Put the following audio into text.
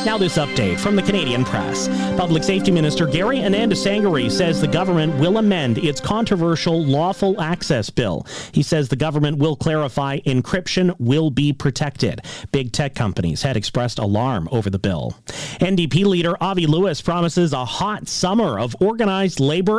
Now this update from the Canadian Press. Public Safety Minister Gary Anandasangari says the government will amend its controversial lawful access bill. He says the government will clarify encryption will be protected. Big tech companies had expressed alarm over the bill. NDP leader Avi Lewis promises a hot summer of organized labor